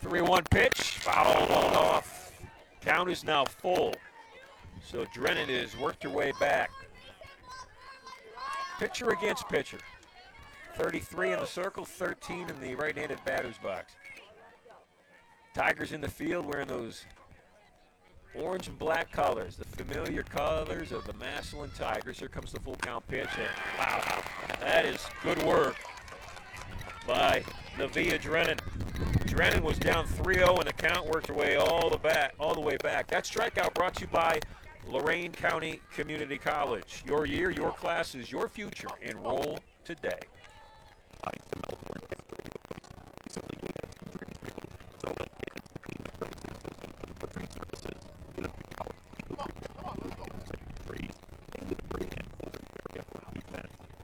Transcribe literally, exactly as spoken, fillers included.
three one pitch, fouled off. Count is now full. So Drennan has worked her way back. Pitcher against pitcher. thirty-three in the circle, thirteen in the right-handed batter's box. Tigers in the field wearing those orange and black colors, the familiar colors of the Massillon Tigers. Here comes the full count pitch, and wow, that is good work by Nevaeh Drennan. Drennan was down three oh, and the count worked her way all the back, all the way back. That strikeout brought to you by Lorain County Community College. Your year, your classes, your future. Enroll today.